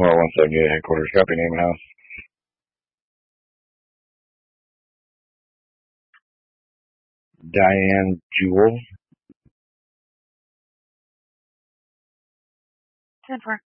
Or 178 headquarters. Copy, name and house. Diane Jewell. 10-4.